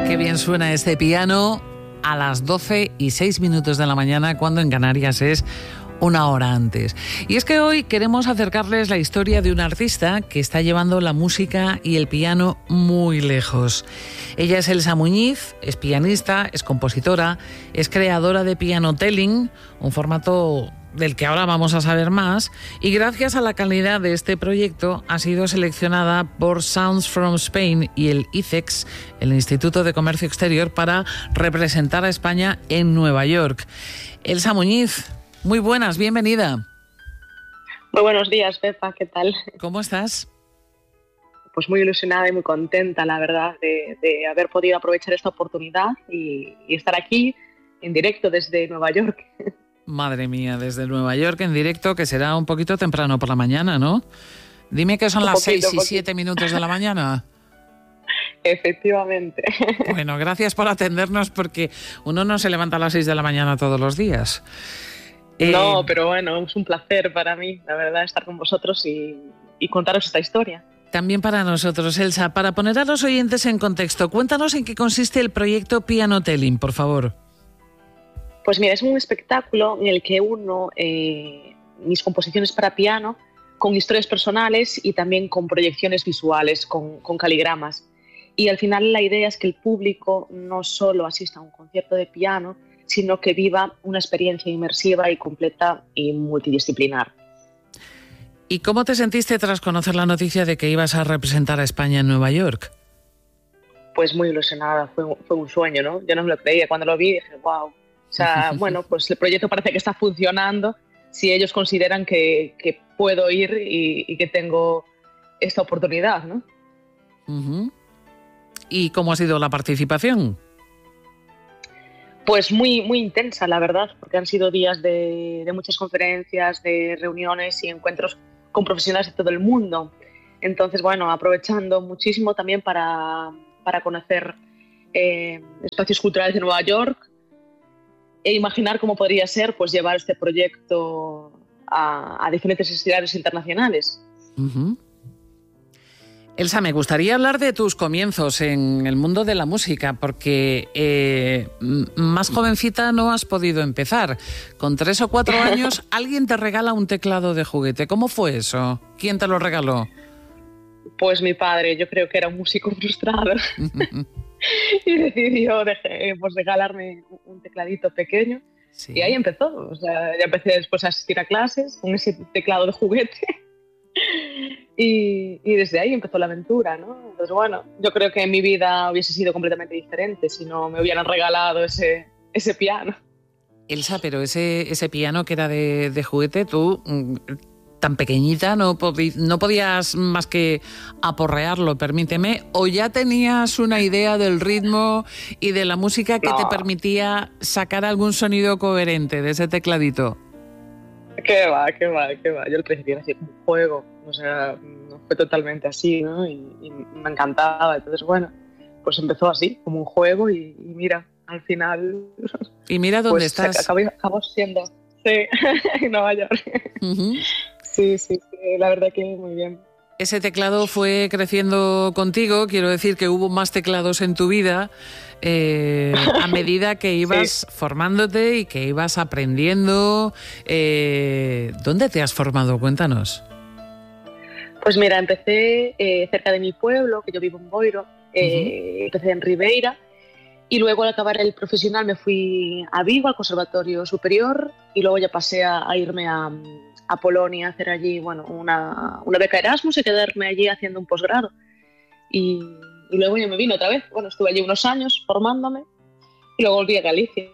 Qué bien suena este piano a las 12:06 de la mañana, cuando en Canarias es una hora antes. Y es que hoy queremos acercarles la historia de una artista que está llevando la música y el piano muy lejos. Ella es Elsa Muñiz, es pianista, es compositora, es creadora de Pianotelling, un formato del que ahora vamos a saber más, y gracias a la calidad de este proyecto ha sido seleccionada por Sounds from Spain y el ICEX, el Instituto de Comercio Exterior, para representar a España en Nueva York. Elsa Muñiz, muy buenas, bienvenida. Muy buenos días, Pepa, ¿qué tal? ¿Cómo estás? Pues muy ilusionada y muy contenta, la verdad, de haber podido aprovechar esta oportunidad y estar aquí en directo desde Nueva York. Madre mía, desde Nueva York en directo, que será un poquito temprano por la mañana, ¿no? Dime que son las 6:07 de la mañana. Efectivamente. Bueno, gracias por atendernos, porque uno no se levanta a las 6 de la mañana todos los días. No, pero bueno, es un placer para mí, la verdad, estar con vosotros y contaros esta historia. También para nosotros, Elsa. Para poner a los oyentes en contexto, cuéntanos en qué consiste el proyecto Pianotelling, por favor. Pues mira, es un espectáculo en el que uno mis composiciones para piano con historias personales y también con proyecciones visuales, con caligramas. Y al final la idea es que el público no solo asista a un concierto de piano, sino que viva una experiencia inmersiva y completa y multidisciplinar. ¿Y cómo te sentiste tras conocer la noticia de que ibas a representar a España en Nueva York? Pues muy ilusionada, fue un sueño, ¿no? Yo no me lo creía. Cuando lo vi dije, wow. O sea, bueno, pues el proyecto parece que está funcionando si ellos consideran que puedo ir y que tengo esta oportunidad, ¿no? Uh-huh. ¿Y cómo ha sido la participación? Pues muy, muy intensa, la verdad, porque han sido días de muchas conferencias, de reuniones y encuentros con profesionales de todo el mundo. Entonces, bueno, aprovechando muchísimo también para conocer espacios culturales de Nueva York e imaginar cómo podría ser, pues, llevar este proyecto a diferentes escenarios internacionales. Uh-huh. Elsa, me gustaría hablar de tus comienzos en el mundo de la música, porque más jovencita no has podido empezar. Con 3 o 4 años alguien te regala un teclado de juguete. ¿Cómo fue eso? ¿Quién te lo regaló? Pues mi padre, yo creo que era un músico frustrado y decidió pues regalarme un tecladito pequeño. Sí. Y ahí empezó. O sea, ya empecé después a asistir a clases con ese teclado de juguete. Y desde ahí empezó la aventura, ¿no? Entonces, bueno, yo creo que mi vida hubiese sido completamente diferente si no me hubieran regalado ese piano. Elsa, pero ese piano que era de juguete, tú, tan pequeñita, no podías más que aporrearlo, permíteme, o ya tenías una idea del ritmo y de la música que te permitía sacar algún sonido coherente de ese tecladito. Qué va. Yo al principio hacía como un juego, o sea, no fue totalmente así, ¿no? Y me encantaba. Entonces, bueno, pues empezó así, como un juego y mira, al final... Y mira dónde pues estás. Acabó siendo, sí, en Nueva York. Uh-huh. Sí, la verdad que muy bien. Ese teclado fue creciendo contigo, quiero decir que hubo más teclados en tu vida a medida que ibas formándote y que ibas aprendiendo. ¿Dónde te has formado? Cuéntanos. Pues mira, empecé cerca de mi pueblo, que yo vivo en Boiro, empecé en Ribeira y luego al acabar el profesional me fui a Vigo, al Conservatorio Superior, y luego ya pasé a irme a Polonia, a hacer allí, bueno, una beca Erasmus y quedarme allí haciendo un posgrado. Y luego ya me vine otra vez. Bueno, estuve allí unos años formándome y luego volví a Galicia.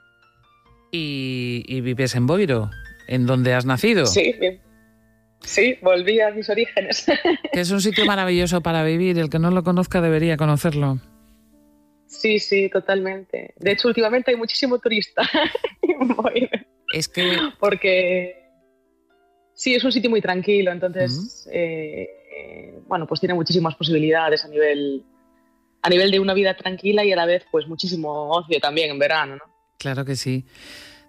¿Y vives en Boiro? ¿En donde has nacido? Sí, bien. Sí, volví a mis orígenes. Que es un sitio maravilloso para vivir. El que no lo conozca debería conocerlo. Sí, totalmente. De hecho, últimamente hay muchísimo turista en Boiro. Es que... Porque... Sí, es un sitio muy tranquilo, entonces, bueno, pues tiene muchísimas posibilidades a nivel de una vida tranquila y a la vez, pues muchísimo ocio también en verano, ¿no? Claro que sí.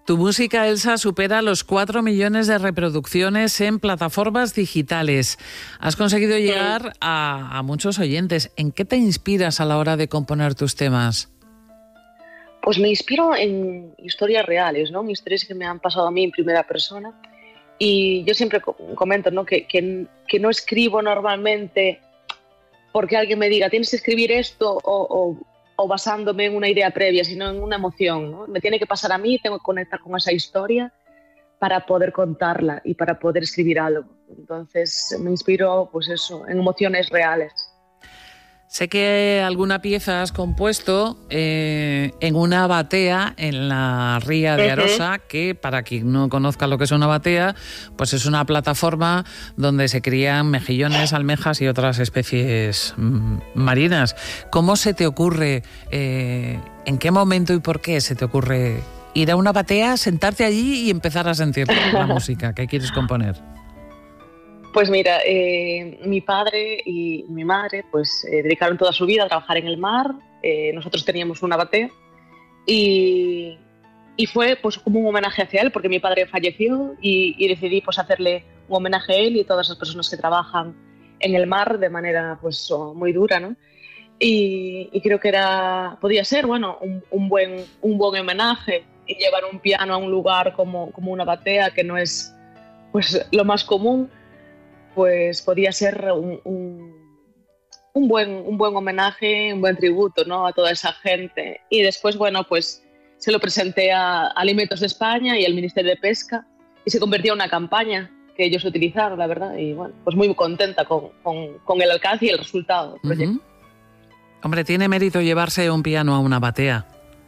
Tu música, Elsa, supera los 4 millones de reproducciones en plataformas digitales. Has conseguido llegar a muchos oyentes. ¿En qué te inspiras a la hora de componer tus temas? Pues me inspiro en historias reales, ¿no? Historias que me han pasado a mí en primera persona. Y yo siempre comento, ¿no? que no escribo normalmente porque alguien me diga tienes que escribir esto o basándome en una idea previa, sino en una emoción, ¿no? Me tiene que pasar a mí, tengo que conectar con esa historia para poder contarla y para poder escribir algo. Entonces me inspiro, pues eso, en emociones reales. Sé que alguna pieza has compuesto en una batea en la ría de Arosa, que para quien no conozca lo que es una batea, pues es una plataforma donde se crían mejillones, almejas y otras especies marinas. ¿Cómo se te ocurre, en qué momento y por qué se te ocurre ir a una batea, sentarte allí y empezar a sentir la música que quieres componer? Pues mira, mi padre y mi madre pues dedicaron toda su vida a trabajar en el mar. Nosotros teníamos una batea y fue pues como un homenaje hacia él, porque mi padre falleció y decidí pues hacerle un homenaje a él y a todas las personas que trabajan en el mar de manera pues muy dura, ¿no? Y creo que podía ser bueno un buen homenaje, y llevar un piano a un lugar como una batea, que no es pues lo más común. Pues podía ser un buen homenaje, un buen tributo, ¿no? A toda esa gente. Y después, bueno, pues se lo presenté a Alimentos de España y al Ministerio de Pesca y se convirtió en una campaña que ellos utilizaron, la verdad. Y bueno, pues muy contenta con el alcance y el resultado del proyecto. Hombre, tiene mérito llevarse un piano a una batea.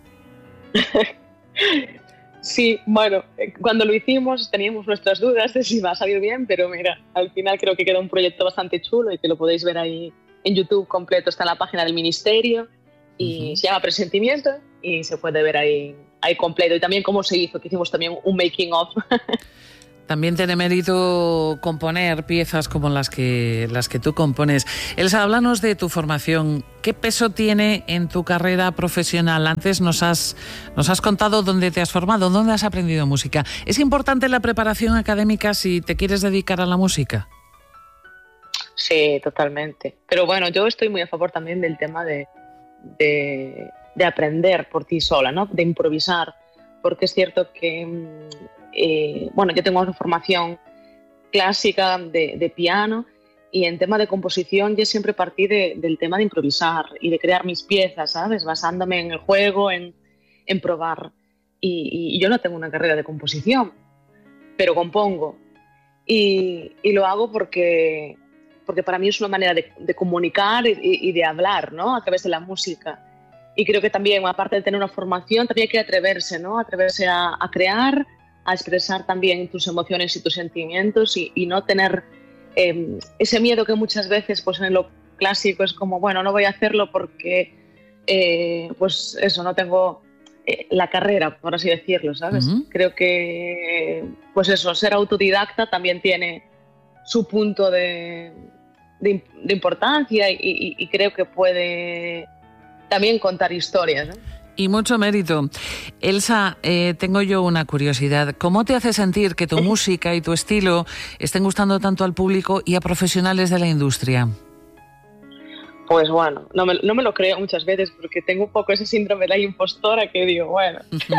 Sí, bueno, cuando lo hicimos teníamos nuestras dudas de si va a salir bien, pero mira, al final creo que queda un proyecto bastante chulo y que lo podéis ver ahí en YouTube completo, está en la página del Ministerio y se llama Presentimiento y se puede ver ahí completo. Y también cómo se hizo, que hicimos también un making of. También tiene mérito componer piezas como las que tú compones. Elsa, háblanos de tu formación. ¿Qué peso tiene en tu carrera profesional? Antes nos has contado dónde te has formado, dónde has aprendido música. ¿Es importante la preparación académica si te quieres dedicar a la música? Sí, totalmente. Pero bueno, yo estoy muy a favor también del tema de aprender por ti sola, ¿no? De improvisar, porque es cierto que bueno, yo tengo una formación clásica de piano y en tema de composición yo siempre partí del tema de improvisar y de crear mis piezas, ¿sabes? Basándome en el juego, en probar. Y yo no tengo una carrera de composición, pero compongo. Y lo hago porque para mí es una manera de comunicar y de hablar, ¿no? A través de la música. Y creo que también, aparte de tener una formación, también hay que atreverse, ¿no? Atreverse a crear, a expresar también tus emociones y tus sentimientos y no tener ese miedo que muchas veces pues en lo clásico es como, bueno, no voy a hacerlo porque pues eso, no tengo la carrera, por así decirlo, ¿sabes? Creo que pues eso, ser autodidacta también tiene su punto de importancia y creo que puede también contar historias, ¿no? Y mucho mérito. Elsa, tengo yo una curiosidad. ¿Cómo te hace sentir que tu música y tu estilo estén gustando tanto al público y a profesionales de la industria? Pues bueno, no me lo creo muchas veces porque tengo un poco ese síndrome de la impostora que digo, bueno,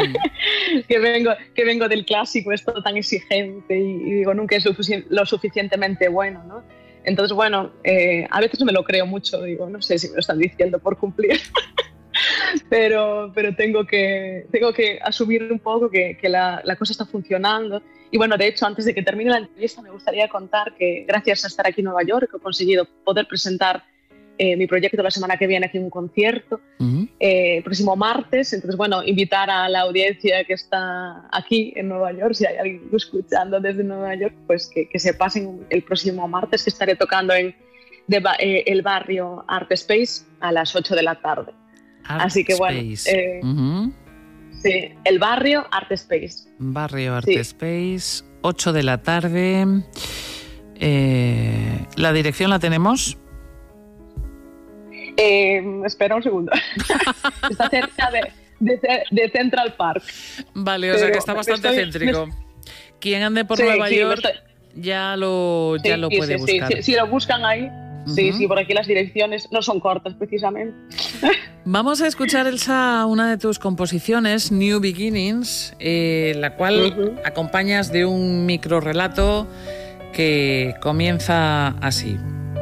que vengo del clásico, es todo tan exigente y digo, nunca es lo suficientemente bueno, ¿no? Entonces, bueno, a veces no me lo creo mucho, digo, no sé si me lo están diciendo por cumplir. Pero tengo que asumir un poco que la cosa está funcionando. Y bueno, de hecho, antes de que termine la entrevista, me gustaría contar que gracias a estar aquí en Nueva York he conseguido poder presentar mi proyecto la semana que viene aquí en un concierto, el próximo martes. Entonces, bueno, invitar a la audiencia que está aquí en Nueva York, si hay alguien escuchando desde Nueva York, pues que se pasen el próximo martes, que estaré tocando en el barrio Art Space a las 8 de la tarde. Así que bueno, sí, el barrio Art Space. Barrio Art Space, 8 de la tarde. ¿La dirección la tenemos? Espera un segundo. Está cerca de Central Park. Vale, o sea que está bastante céntrico. Quien ande por Nueva York ya lo puede buscar. Si lo buscan ahí. Sí, por aquí las direcciones no son cortas, precisamente. Vamos a escuchar, Elsa, una de tus composiciones, New Beginnings, la cual acompañas de un microrrelato que comienza así.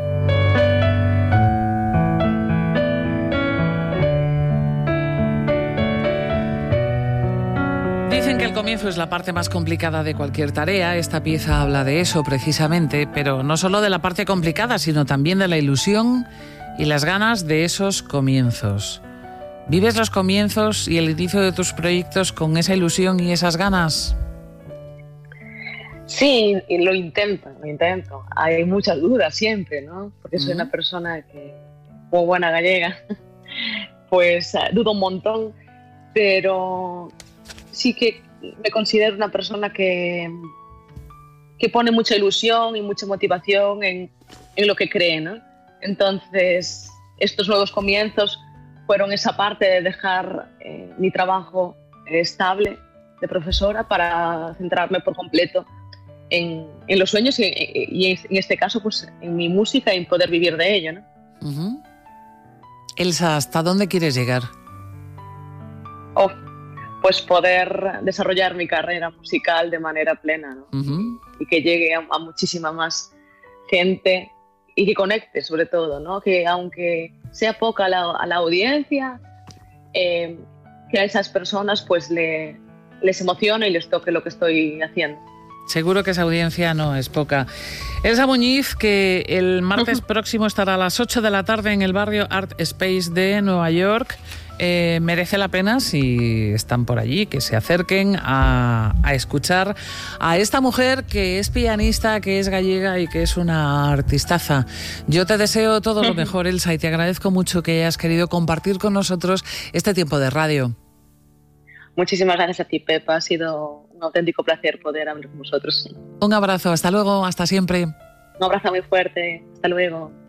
Dicen que el comienzo es la parte más complicada de cualquier tarea. Esta pieza habla de eso precisamente, pero no solo de la parte complicada, sino también de la ilusión y las ganas de esos comienzos. ¿Vives los comienzos y el inicio de tus proyectos con esa ilusión y esas ganas? Sí, lo intento. Hay muchas dudas siempre, ¿no? Porque soy una persona que, como buena gallega, pues dudo un montón, pero sí que me considero una persona que pone mucha ilusión y mucha motivación en lo que cree, ¿no? Entonces, estos nuevos comienzos fueron esa parte de dejar mi trabajo estable de profesora para centrarme por completo en los sueños y en este caso pues en mi música y en poder vivir de ello, ¿no? Elsa, ¿hasta dónde quieres llegar? Pues poder desarrollar mi carrera musical de manera plena, ¿no? Y que llegue a muchísima más gente y que conecte sobre todo, ¿no? Que aunque sea poca a la audiencia, que a esas personas pues les emocione y les toque lo que estoy haciendo. Seguro que esa audiencia no es poca. Elsa Muñiz, que el martes próximo estará a las 8 de la tarde en el barrio Art Space de Nueva York. Merece la pena, si están por allí, que se acerquen a escuchar a esta mujer que es pianista, que es gallega y que es una artistaza. Yo te deseo todo lo mejor, Elsa, y te agradezco mucho que hayas querido compartir con nosotros este tiempo de radio. Muchísimas gracias a ti, Pepa. Ha sido un auténtico placer poder hablar con vosotros. Un abrazo, hasta luego, hasta siempre. Un abrazo muy fuerte, hasta luego.